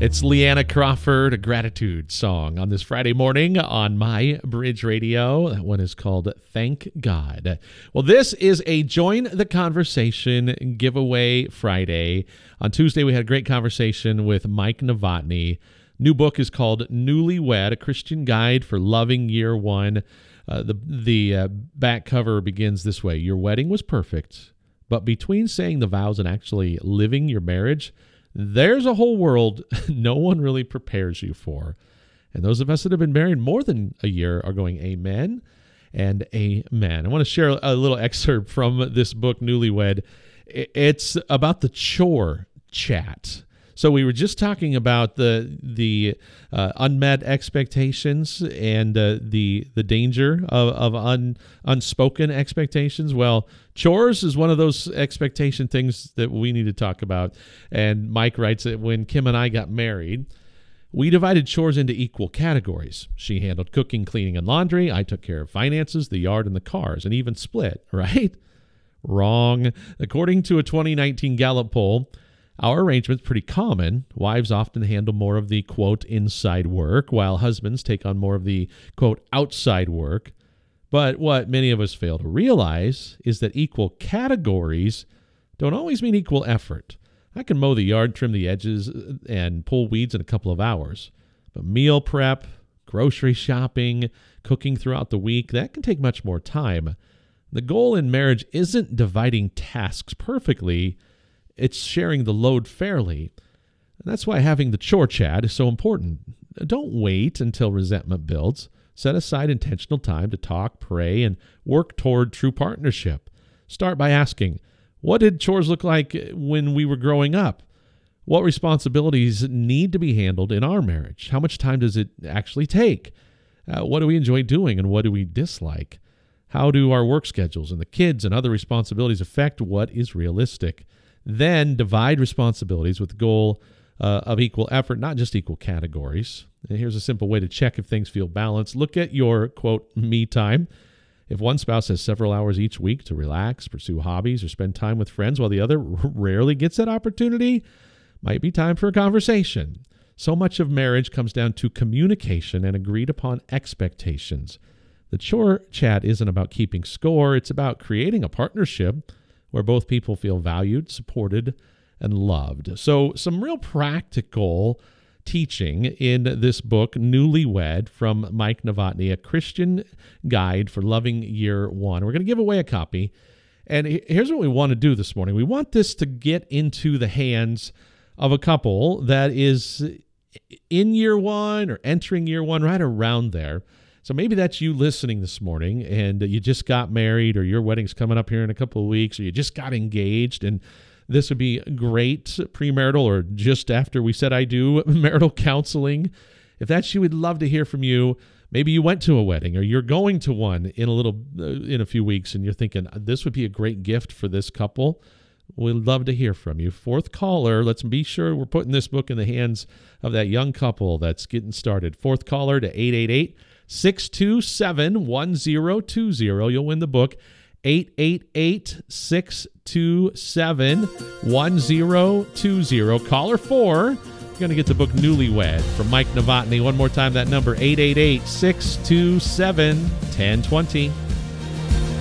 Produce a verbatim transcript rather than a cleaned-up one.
It's Leanna Crawford, a gratitude song on this Friday morning on My Bridge Radio. That one is called Thank God. Well, this is a Join the Conversation giveaway Friday. On Tuesday, we had a great conversation with Mike Novotny. New book is called Newlywed, a Christian Guide for Loving Year One. Uh, the the uh, back cover begins this way. Your wedding was perfect, but between saying the vows and actually living your marriage, there's a whole world no one really prepares you for. And those of us that have been married more than a year are going amen and amen. I want to share a little excerpt from this book, Newlywed. It's about the chore chat. So we were just talking about the the uh, unmet expectations and uh, the the danger of, of un, unspoken expectations. Well, chores is one of those expectation things that we need to talk about. And Mike writes that when Kim and I got married, we divided chores into equal categories. She handled cooking, cleaning, and laundry. I took care of finances, the yard, and the cars, and even split, right? Wrong. According to a twenty nineteen Gallup poll, our arrangement's pretty common. Wives often handle more of the, quote, inside work, while husbands take on more of the, quote, outside work. But what many of us fail to realize is that equal categories don't always mean equal effort. I can mow the yard, trim the edges, and pull weeds in a couple of hours. But meal prep, grocery shopping, cooking throughout the week, that can take much more time. The goal in marriage isn't dividing tasks perfectly. It's sharing the load fairly. And that's why having the chore chat is so important. Don't wait until resentment builds. Set aside intentional time to talk, pray, and work toward true partnership. Start by asking, what did chores look like when we were growing up? What responsibilities need to be handled in our marriage? How much time does it actually take? Uh, what do we enjoy doing and what do we dislike? How do our work schedules and the kids and other responsibilities affect what is realistic? Then divide responsibilities with the goal uh, of equal effort, not just equal categories. And here's a simple way to check if things feel balanced. Look at your, quote, me time. If one spouse has several hours each week to relax, pursue hobbies, or spend time with friends while the other rarely gets that opportunity, might be time for a conversation. So much of marriage comes down to communication and agreed upon expectations. The chore chat isn't about keeping score. It's about creating a partnership where both people feel valued, supported, and loved. So some real practical teaching in this book, Newlywed, from Mike Novotny, a Christian Guide for Loving Year One. We're going to give away a copy. And here's what we want to do this morning. We want this to get into the hands of a couple that is in year one or entering year one, right around there. So maybe that's you listening this morning and you just got married or your wedding's coming up here in a couple of weeks or you just got engaged, and this would be great premarital or just after we said I do marital counseling. If that's you, we'd love to hear from you. Maybe you went to a wedding or you're going to one in a little uh, in a few weeks and you're thinking this would be a great gift for this couple. We'd love to hear from you. Fourth caller, let's be sure we're putting this book in the hands of that young couple that's getting started. Fourth caller to eight eight eight, six two seven, one zero two zero. You'll win the book. eight eight eight, six two seven, one zero two zero. Caller four, you're going to get the book Newlywed from Mike Novotny. One more time, that number, eight eight eight, six two seven, one zero two zero.